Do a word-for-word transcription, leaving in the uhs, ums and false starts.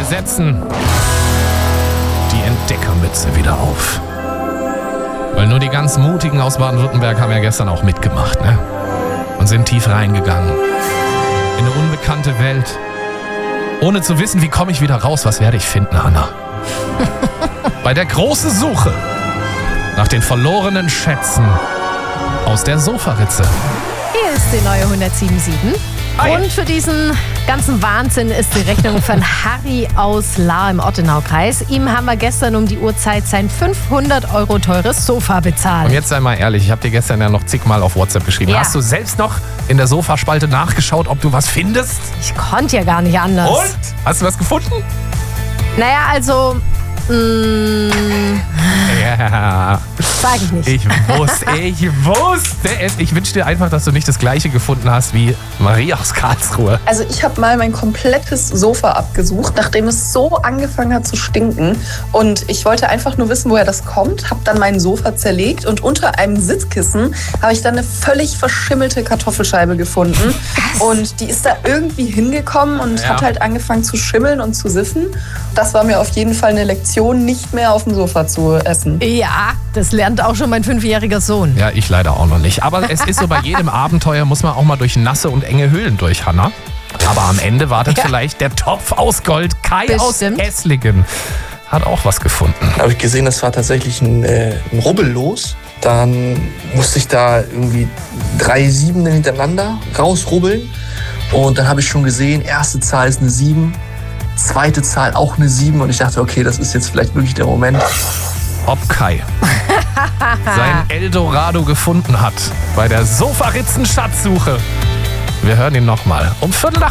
setzen die Entdeckermütze wieder auf. Weil nur die ganz Mutigen aus Baden-Württemberg haben ja gestern auch mitgemacht, ne? Und sind tief reingegangen in eine unbekannte Welt. Ohne zu wissen, wie komme ich wieder raus, was werde ich finden, Hanna? Bei der großen Suche nach den verlorenen Schätzen aus der Sofaritze. Hier ist die neue hundertsieben Komma sieben. Und für diesen ganzen Wahnsinn ist die Rechnung von Harry aus Lahr im Ottenaukreis. Ihm haben wir gestern um die Uhrzeit sein fünfhundert Euro teures Sofa bezahlt. Und jetzt sei mal ehrlich, ich habe dir gestern ja noch zigmal auf WhatsApp geschrieben. Ja. Hast du selbst noch in der Sofaspalte nachgeschaut, ob du was findest? Ich konnte ja gar nicht anders. Und? Hast du was gefunden? Naja, also, mh, Ja. sag ich nicht. Ich wusste, ich wusste es. Ich wünsche dir einfach, dass du nicht das Gleiche gefunden hast wie Marie aus Karlsruhe. Also ich habe mal mein komplettes Sofa abgesucht, nachdem es so angefangen hat zu stinken. Und ich wollte einfach nur wissen, woher das kommt. Habe dann mein Sofa zerlegt und unter einem Sitzkissen habe ich dann eine völlig verschimmelte Kartoffelscheibe gefunden. Und die ist da irgendwie hingekommen und Ja. hat halt angefangen zu schimmeln und zu siffen. Das war mir auf jeden Fall eine Lektion, nicht mehr auf dem Sofa zu essen. Ja, das lernt auch schon mein fünfjähriger Sohn. Ja, ich leider auch noch nicht. Aber es ist so, bei jedem Abenteuer muss man auch mal durch nasse und enge Höhlen durch, Hanna. Aber am Ende wartet Ja. vielleicht der Topf aus Gold. Kai Bestimmt. aus Esslingen hat auch was gefunden. Da habe ich gesehen, das war tatsächlich ein, äh, ein Rubbellos. Dann musste ich da irgendwie drei Siebenen hintereinander rausrubbeln. Und dann habe ich schon gesehen, erste Zahl ist eine sieben, zweite Zahl auch eine sieben. Und ich dachte, okay, das ist jetzt vielleicht wirklich der Moment. Ob Kai sein Eldorado gefunden hat bei der Sofaritzen-Schatzsuche. Wir hören ihn nochmal um Viertel nach